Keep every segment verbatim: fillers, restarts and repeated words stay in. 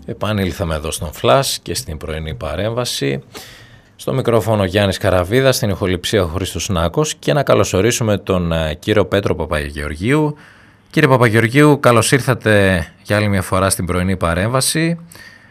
Επανήλθαμε εδώ στον Φλας και στην πρωινή παρέμβαση. Στο μικρόφωνο Γιάννης Καραβίδας, στην ηχοληψία ο Χρήστος Νάκος, και να καλωσορίσουμε τον κύριο Πέτρο Παπαγεωργίου. Κύριε Παπαγεωργίου, καλώς ήρθατε για άλλη μια φορά στην πρωινή παρέμβαση.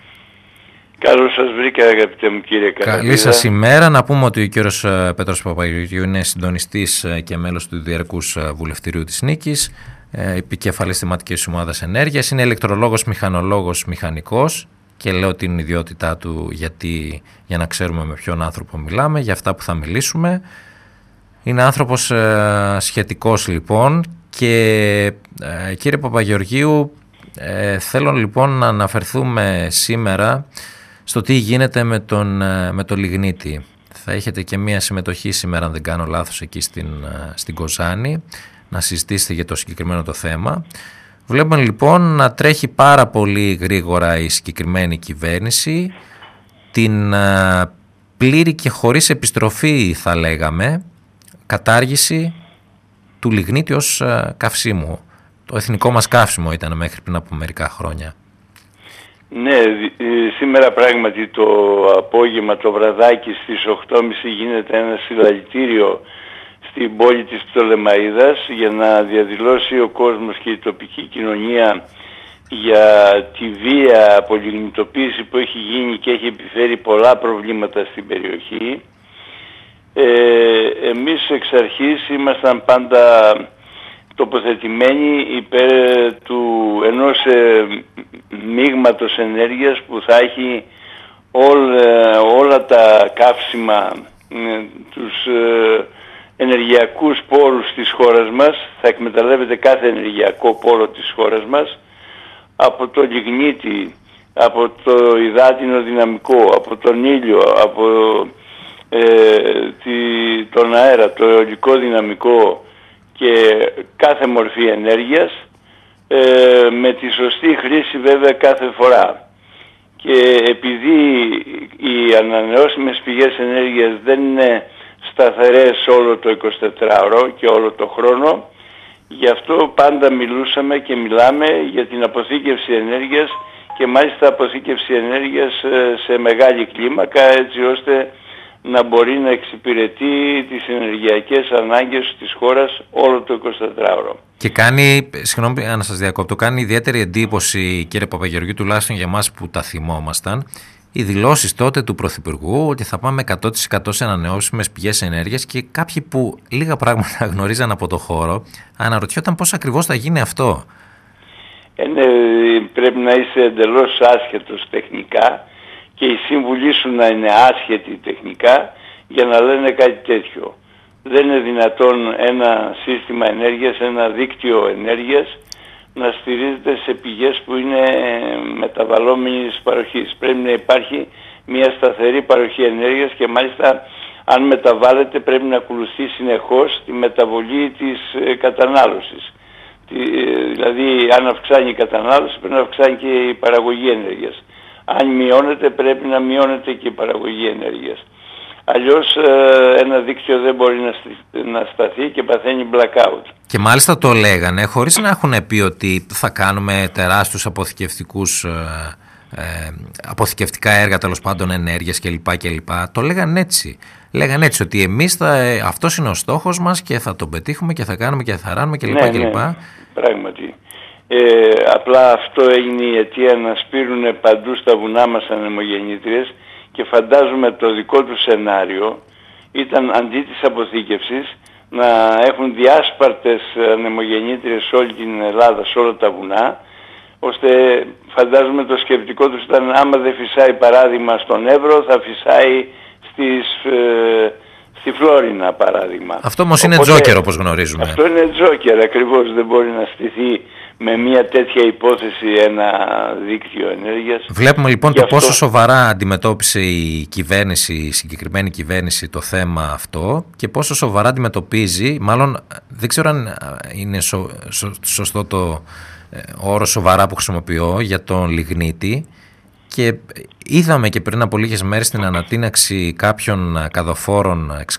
Καλώς σας βρήκα, αγαπητέ μου κύριε Καραβίδα. Καλή σας ημέρα. Να πούμε ότι ο κύριος Πέτρος Παπαγεωργίου είναι συντονιστής και μέλος του Διαρκούς Βουλευτηρίου της Νίκης, επικεφαλής θεματικής ομάδας ενέργειας, είναι ηλεκτρολόγος, μηχανολόγος, μηχανικός, και λέω την ιδιότητά του γιατί, για να ξέρουμε με ποιον άνθρωπο μιλάμε, για αυτά που θα μιλήσουμε. Είναι άνθρωπος ε, σχετικός λοιπόν, και ε, κύριε Παπαγεωργίου, ε, θέλω λοιπόν να αναφερθούμε σήμερα στο τι γίνεται με τον, με το λιγνίτη. Θα έχετε και μία συμμετοχή σήμερα, αν δεν κάνω λάθος, εκεί στην, στην Κοζάνη, να συζητήσετε για το συγκεκριμένο το θέμα. Βλέπουμε λοιπόν να τρέχει πάρα πολύ γρήγορα η συγκεκριμένη κυβέρνηση, την α, πλήρη και χωρίς επιστροφή, θα λέγαμε, κατάργηση του λιγνίτη ως α, καυσίμου. Το εθνικό μας καύσιμο ήταν μέχρι πριν από μερικά χρόνια. Ναι, σήμερα πράγματι το απόγευμα, το βραδάκι στις οκτώ και μισή γίνεται ένα συλλαλητήριο στην πόλη της Πτολεμαΐδας για να διαδηλώσει ο κόσμος και η τοπική κοινωνία για τη βία απολιγνητοποίηση που έχει γίνει και έχει επιφέρει πολλά προβλήματα στην περιοχή. Ε, εμείς εξ αρχής ήμασταν πάντα τοποθετημένοι υπέρ του ενός ε, μείγματος ενέργειας που θα έχει όλα, όλα τα καύσιμα, ε, τους ε, ενεργειακούς πόρους της χώρας μας, θα εκμεταλλεύεται κάθε ενεργειακό πόρο της χώρας μας, από το λιγνίτη, από το υδάτινο δυναμικό, από τον ήλιο, από ε, τη, τον αέρα, το αιωλικό δυναμικό και κάθε μορφή ενέργειας, ε, με τη σωστή χρήση βέβαια κάθε φορά. Και επειδή οι ανανεώσιμες πηγές ενέργειας δεν είναι σταθερές όλο το εικοσιτετράωρο και όλο το χρόνο, γι' αυτό πάντα μιλούσαμε και μιλάμε για την αποθήκευση ενέργειας, και μάλιστα αποθήκευση ενέργειας σε μεγάλη κλίμακα, έτσι ώστε να μπορεί να εξυπηρετεί τις ενεργειακές ανάγκες της χώρας όλο το εικοσιτετράωρο. Και κάνει, συγγνώμη να σας διακόπτω, κάνει ιδιαίτερη εντύπωση, κύριε Παπαγεωργίου, τουλάχιστον για εμάς που τα θυμόμασταν, οι δηλώσεις τότε του Πρωθυπουργού ότι θα πάμε εκατό τοις εκατό σε ανανεώσιμες πηγές ενέργειας, και κάποιοι που λίγα πράγματα γνωρίζαν από το χώρο αναρωτιόταν πώς ακριβώς θα γίνει αυτό. Ε, ναι, πρέπει να είσαι εντελώς άσχετος τεχνικά και οι σύμβουλοι σου να είναι άσχετοι τεχνικά για να λένε κάτι τέτοιο. Δεν είναι δυνατόν ένα σύστημα ενέργειας, ένα δίκτυο ενέργειας να στηρίζεται σε πηγές που είναι μεταβαλλόμενης παροχής. Πρέπει να υπάρχει μια σταθερή παροχή ενέργειας, και μάλιστα αν μεταβάλλεται πρέπει να ακολουθεί συνεχώς τη μεταβολή της κατανάλωσης. Δηλαδή αν αυξάνει η κατανάλωση πρέπει να αυξάνει και η παραγωγή ενέργειας. Αν μειώνεται πρέπει να μειώνεται και η παραγωγή ενέργειας. Αλλιώς ένα δίκτυο δεν μπορεί να σταθεί και παθαίνει blackout. Και μάλιστα το λέγανε χωρίς να έχουν πει ότι θα κάνουμε τεράστιους αποθηκευτικούς, ε, αποθηκευτικά έργα, τέλος πάντων ενέργειας κλπ. κλπ. Το λέγανε έτσι. Λέγανε έτσι ότι εμείς θα, ε, αυτός είναι ο στόχος μας και θα τον πετύχουμε και θα κάνουμε και θα ράνουμε κλπ. Ναι, κλπ. Ναι, πράγματι. Ε, απλά αυτό έγινε η αιτία να σπείρουν παντού στα βουνά μας ανεμογεννήτριες, και φαντάζομαι το δικό του σενάριο ήταν αντί της αποθήκευσης να έχουν διάσπαρτες ανεμογεννήτριες σε όλη την Ελλάδα, σε όλα τα βουνά, ώστε φαντάζομαι το σκεπτικό τους ήταν άμα δεν φυσάει παράδειγμα στον Εύρο θα φυσάει στις, ε, στη Φλόρινα παράδειγμα. Αυτό όμως είναι τζόκερ όπως γνωρίζουμε. Αυτό είναι τζόκερ ακριβώς, δεν μπορεί να στηθεί με μια τέτοια υπόθεση ένα δίκτυο ενέργειας. Βλέπουμε λοιπόν Γι' το αυτό... πόσο σοβαρά αντιμετώπισε η κυβέρνηση, η συγκεκριμένη κυβέρνηση, το θέμα αυτό, και πόσο σοβαρά αντιμετωπίζει, μάλλον δεν ξέρω αν είναι σω, σω, σωστό το ε, όρο σοβαρά που χρησιμοποιώ για τον λιγνίτη, και είδαμε και πριν από λίγες μέρες την ανατείναξη κάποιων καδοφόρων